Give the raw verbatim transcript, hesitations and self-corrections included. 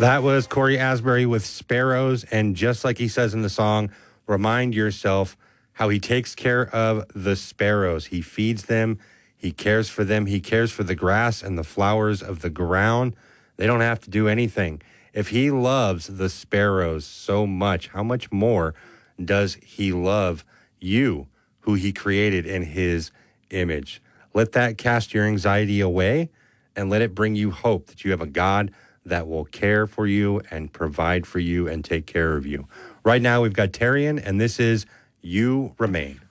That was Corey Asbury with Sparrows. And just like he says in the song, remind yourself how he takes care of the sparrows. He feeds them. He cares for them. He cares for the grass and the flowers of the ground. They don't have to do anything. If he loves the sparrows so much, how much more does he love you, who he created in his image? Let that cast your anxiety away and let it bring you hope that you have a God that will care for you and provide for you and take care of you. Right now, we've got Tarian, and this is You Remain.